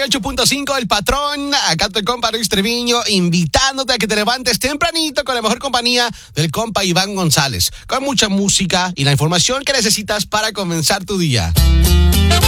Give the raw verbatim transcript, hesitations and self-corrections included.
y ocho punto cinco El Patrón, acá tu compa Luis Treviño, invitándote a que te levantes tempranito con la mejor compañía del compa Iván González, con mucha música y la información que necesitas para comenzar tu día.